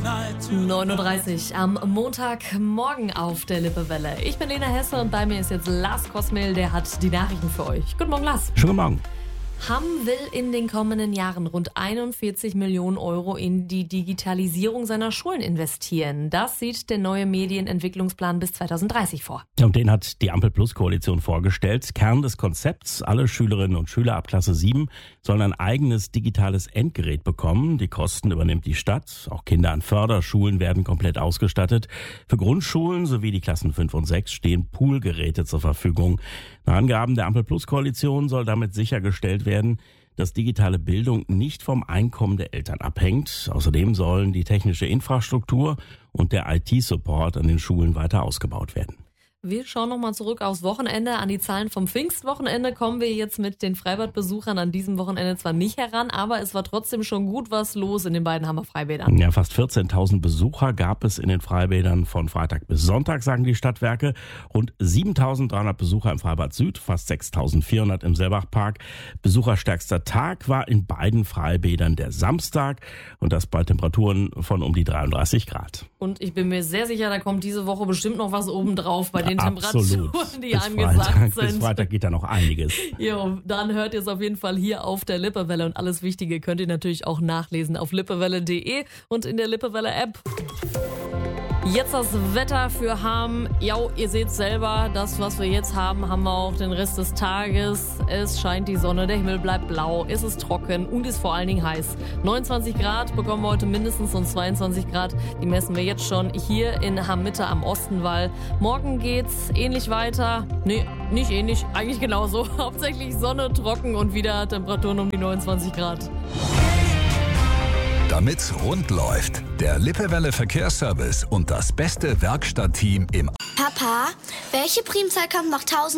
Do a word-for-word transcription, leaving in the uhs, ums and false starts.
neun Uhr dreißig am Montagmorgen auf der Lippewelle. Ich bin Lena Hesse und bei mir ist jetzt Lars Kosmel, der hat die Nachrichten für euch. Guten Morgen, Lars. Schönen guten Morgen. Hamm will in den kommenden Jahren rund einundvierzig Millionen Euro in die Digitalisierung seiner Schulen investieren. Das sieht der neue Medienentwicklungsplan bis zweitausenddreißig vor. Und den hat die Ampel-Plus-Koalition vorgestellt. Kern des Konzepts: alle Schülerinnen und Schüler ab Klasse sieben sollen ein eigenes digitales Endgerät bekommen. Die Kosten übernimmt die Stadt. Auch Kinder an Förderschulen werden komplett ausgestattet. Für Grundschulen sowie die Klassen fünf und sechs stehen Poolgeräte zur Verfügung. Nach Angaben der Ampel-Plus-Koalition soll damit sichergestellt werden, werden, dass digitale Bildung nicht vom Einkommen der Eltern abhängt. Außerdem sollen die technische Infrastruktur und der I T-Support an den Schulen weiter ausgebaut werden. Wir schauen nochmal zurück aufs Wochenende. An die Zahlen vom Pfingstwochenende kommen wir jetzt mit den Freibadbesuchern an diesem Wochenende zwar nicht heran, aber es war trotzdem schon gut was los in den beiden Hammer Freibädern. Ja, fast vierzehntausend Besucher gab es in den Freibädern von Freitag bis Sonntag, sagen die Stadtwerke. Rund siebentausenddreihundert Besucher im Freibad Süd, fast sechstausendvierhundert im Sellbachpark. Besucherstärkster Tag war in beiden Freibädern der Samstag und das bei Temperaturen von um die dreiunddreißig Grad. Und ich bin mir sehr sicher, da kommt diese Woche bestimmt noch was obendrauf bei den Absolut. Temperaturen, die bis angesagt Freitag, sind. Bis Freitag geht da noch einiges. Jo, dann hört ihr es auf jeden Fall hier auf der Lippewelle und alles Wichtige könnt ihr natürlich auch nachlesen auf lippewelle punkt de und in der Lippewelle App. Jetzt das Wetter für Hamm. Ja, ihr seht selber, das, was wir jetzt haben, haben wir auch den Rest des Tages. Es scheint die Sonne, der Himmel bleibt blau, es ist trocken und ist vor allen Dingen heiß. neunundzwanzig Grad bekommen wir heute mindestens und zweiundzwanzig Grad, die messen wir jetzt schon hier in Hamm-Mitte am Ostenwall. Morgen geht's ähnlich weiter. Nee, nicht ähnlich, eigentlich genauso. Hauptsächlich Sonne, trocken und wieder Temperaturen um die neunundzwanzig Grad. Damit's rund läuft, der Lippewelle Verkehrsservice und das beste Werkstattteam im Papa, welche Primzahl kommt nach tausend